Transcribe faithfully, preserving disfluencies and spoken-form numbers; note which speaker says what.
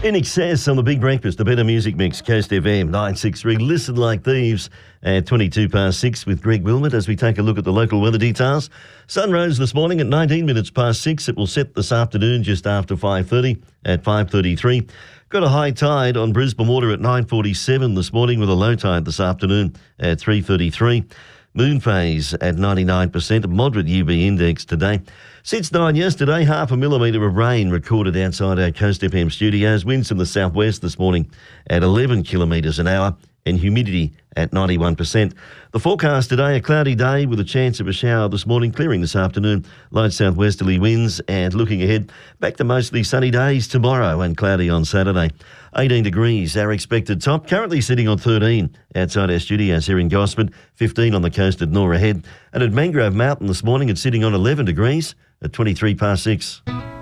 Speaker 1: In Excess on the Big Breakfast, the Better Music Mix, Coast F M nine six three. Listen like thieves at twenty-two past six with Greg Wilmot as we take a look at the local weather details. Sun rose this morning at nineteen minutes past six. It will set this afternoon just after five thirty at five thirty-three. Got a high tide on Brisbane Water at nine forty-seven this morning with a low tide this afternoon at three thirty-three. Moon phase at ninety-nine percent, a moderate U V index today. Since nine yesterday, half a millimetre of rain recorded outside our Coast F M studios. Winds from the southwest this morning at eleven kilometres an hour and humidity at ninety-one percent. The forecast today, a cloudy day with a chance of a shower this morning, clearing this afternoon. Light southwesterly winds and looking ahead, back to mostly sunny days tomorrow and cloudy on Saturday. eighteen degrees, our expected top. Currently sitting on thirteen outside our studios here in Gosford, fifteen on the coast at Norah Head. And at Mangrove Mountain this morning, it's sitting on eleven degrees at twenty-three past six.